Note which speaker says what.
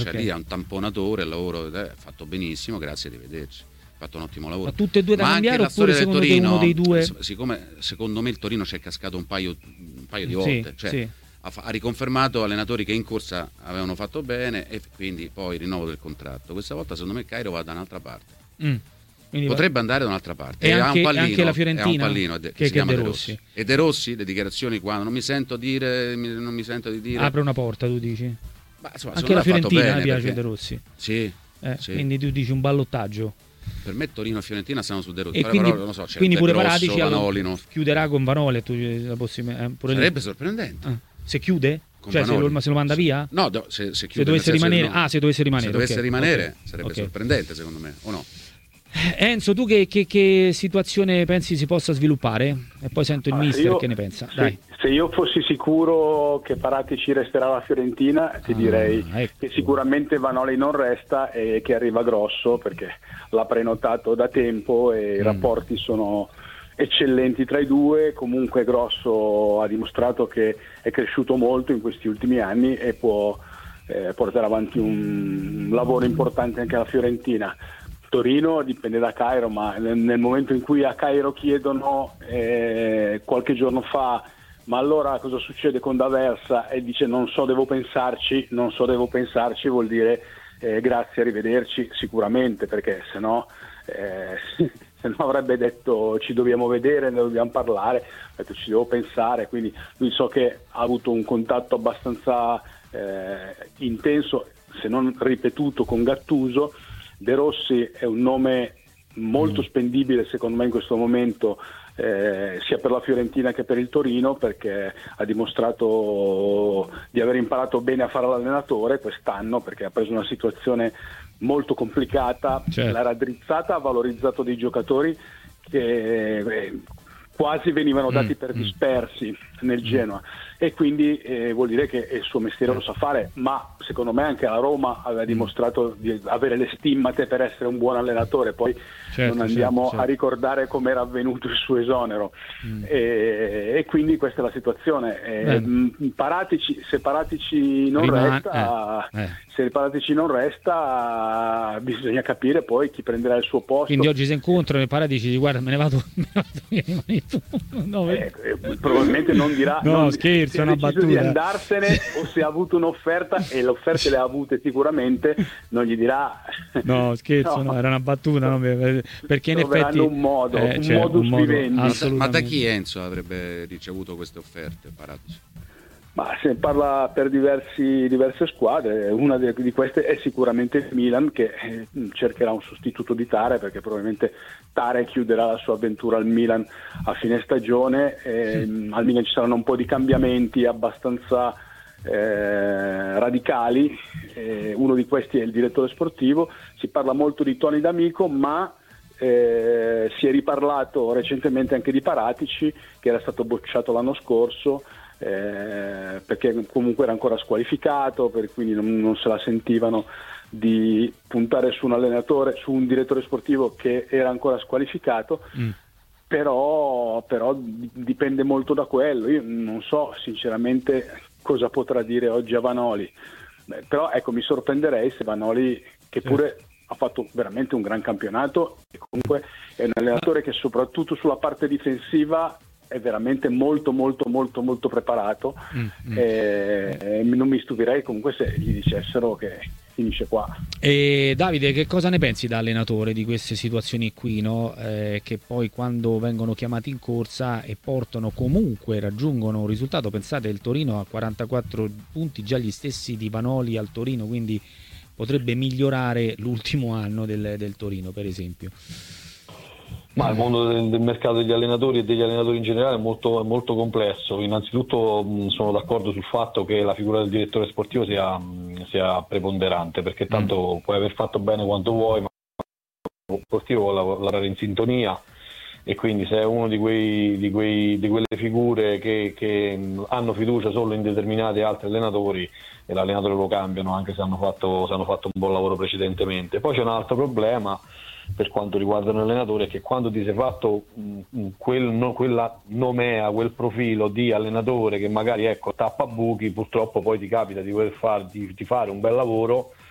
Speaker 1: cioè lì è un tamponatore, il lavoro fatto benissimo, grazie, arrivederci. Fatto un ottimo lavoro.
Speaker 2: Ma tutte e due da
Speaker 1: Ma
Speaker 2: cambiare,
Speaker 1: anche la
Speaker 2: oppure
Speaker 1: storia del
Speaker 2: secondo te
Speaker 1: Torino,
Speaker 2: uno dei due?
Speaker 1: siccome secondo me il Torino c'è cascato un paio di volte, cioè
Speaker 2: sì.
Speaker 1: ha riconfermato allenatori che in corsa avevano fatto bene e quindi poi rinnovo del contratto. Questa volta secondo me Cairo va da un'altra parte. Potrebbe andare da un'altra parte.
Speaker 2: E
Speaker 1: ha
Speaker 2: anche,
Speaker 1: un pallino,
Speaker 2: anche la Fiorentina,
Speaker 1: ha un pallino che si chiama De Rossi. E De Rossi, le dichiarazioni quando non mi sento di dire,
Speaker 2: apre una porta, tu dici.
Speaker 1: Ma, insomma,
Speaker 2: anche la Fiorentina mi piace
Speaker 1: perché...
Speaker 2: De Rossi.
Speaker 1: Sì.
Speaker 2: Quindi tu dici un ballottaggio.
Speaker 1: Per me Torino e Fiorentina stanno su De Rossi,
Speaker 2: e quindi,
Speaker 1: però non lo so, c'è
Speaker 2: quindi pure
Speaker 1: Grosso,
Speaker 2: Paratici
Speaker 1: Vanoli, no?
Speaker 2: chiuderà con Vanoli, pure
Speaker 1: sarebbe
Speaker 2: lì.
Speaker 1: sorprendente.
Speaker 2: Se chiude?
Speaker 1: Con
Speaker 2: cioè se lo manda via?
Speaker 1: No, se chiude,
Speaker 2: dovesse rimanere,
Speaker 1: no.
Speaker 2: se dovesse rimanere,
Speaker 1: se dovesse rimanere
Speaker 2: okay.
Speaker 1: sarebbe sorprendente secondo me, o no?
Speaker 2: Enzo, tu che situazione pensi si possa sviluppare? E poi sento il mister che ne pensa. Dai.
Speaker 3: Se io fossi sicuro che Paratici resterà alla Fiorentina, ti direi che sicuramente Vanoli non resta e che arriva Grosso, perché l'ha prenotato da tempo e i rapporti sono eccellenti tra i due. Comunque Grosso ha dimostrato che è cresciuto molto in questi ultimi anni e può portare avanti un lavoro importante anche alla Fiorentina. Torino dipende da Cairo, ma nel momento in cui a Cairo chiedono qualche giorno fa ma allora cosa succede con D'Aversa, e dice non so, devo pensarci, vuol dire grazie, arrivederci, sicuramente, perché se no avrebbe detto ci dobbiamo vedere, ne dobbiamo parlare, ha detto ci devo pensare. Quindi lui so che ha avuto un contatto abbastanza intenso, se non ripetuto, con Gattuso. De Rossi è un nome molto spendibile secondo me in questo momento, sia per la Fiorentina che per il Torino, perché ha dimostrato di aver imparato bene a fare l'allenatore quest'anno, perché ha preso una situazione molto complicata, l'ha raddrizzata, ha valorizzato dei giocatori che quasi venivano dati per dispersi nel Genoa, e quindi vuol dire che il suo mestiere lo sa fare, ma secondo me anche la Roma aveva dimostrato di avere le stimmate per essere un buon allenatore. Poi non andiamo a ricordare come era avvenuto il suo esonero, e quindi questa è la situazione. Se Paratici non resta, bisogna capire poi chi prenderà il suo posto.
Speaker 2: Quindi oggi si incontrano e Paratici dice guarda me ne vado
Speaker 3: probabilmente non dirà
Speaker 2: scherzo, è una battuta,
Speaker 3: di andarsene o se ha avuto un'offerta, e le offerte le ha avute sicuramente, non gli dirà
Speaker 2: no, era una battuta, no, perché in effetti
Speaker 3: un modus vivendi.
Speaker 1: Ma da chi Enzo avrebbe ricevuto queste offerte, Paratici?
Speaker 3: Ma se ne parla per diverse squadre, una di queste è sicuramente il Milan, che cercherà un sostituto di Tare, perché probabilmente Tare chiuderà la sua avventura al Milan a fine stagione. Al Milan ci saranno un po' di cambiamenti abbastanza radicali, uno di questi è il direttore sportivo. Si parla molto di Tony D'Amico, ma si è riparlato recentemente anche di Paratici, che era stato bocciato l'anno scorso, perché comunque era ancora squalificato, quindi non se la sentivano di puntare su un allenatore, su un direttore sportivo che era ancora squalificato. Però dipende molto da quello. Io non so sinceramente cosa potrà dire oggi a Vanoli, però ecco, mi sorprenderei se Vanoli, che pure ha fatto veramente un gran campionato e comunque è un allenatore che soprattutto sulla parte difensiva è veramente molto molto molto molto preparato, non mi stupirei comunque se gli dicessero che finisce qua.
Speaker 2: E Davide, che cosa ne pensi da allenatore di queste situazioni qui, no? Che poi quando vengono chiamati in corsa e raggiungono un risultato, pensate il Torino ha 44 punti, già gli stessi di Vanoli al Torino, quindi potrebbe migliorare l'ultimo anno del Torino, per esempio.
Speaker 4: Ma il mondo del mercato degli allenatori e degli allenatori in generale è molto complesso. Innanzitutto sono d'accordo sul fatto che la figura del direttore sportivo sia preponderante, perché tanto puoi aver fatto bene quanto vuoi, ma lo sportivo vuole lavorare in sintonia, e quindi se è uno di quelle figure che hanno fiducia solo in determinati altri allenatori, e l'allenatore lo cambiano anche se hanno fatto un buon lavoro precedentemente. Poi c'è un altro problema per quanto riguarda un allenatore, che quando ti sei fatto quella nomea, quel profilo di allenatore che magari tappa buchi, purtroppo poi ti capita di fare un bel lavoro